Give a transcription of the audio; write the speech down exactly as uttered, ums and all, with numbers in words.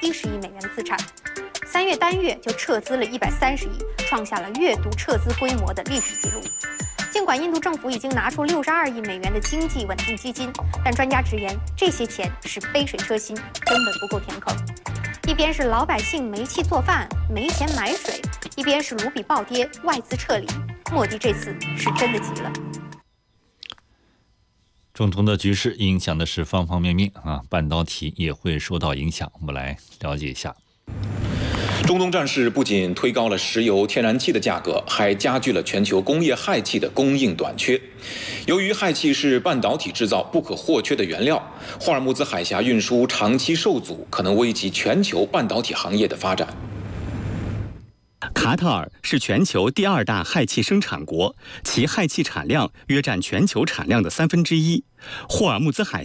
七十亿美元的资产。三月单月就撤资了一百三十亿，创下了月度撤资规模的历史纪录。尽管印度政府已经拿出六十二亿美元的经济稳定基金，但专家直言，这些钱是杯水车薪，根本不够填坑。一边是老百姓没气做饭、没钱买水，一边是卢比暴跌、外资撤离。莫迪这次是真的急了。 中东的局势影响的是方方面面啊，半导体也会受到影响。我们来了解一下。 中东战事不仅推高了石油、天然气的价格，还加剧了全球工业氦气的供应短缺。由于氦气是半导体制造不可或缺的原料，霍尔木兹海峡运输长期受阻，可能危及全球半导体行业的发展。 卡塔尔是全球第二大氦气生产国，其氦气产量约占全球产量的三分之一。霍尔木兹海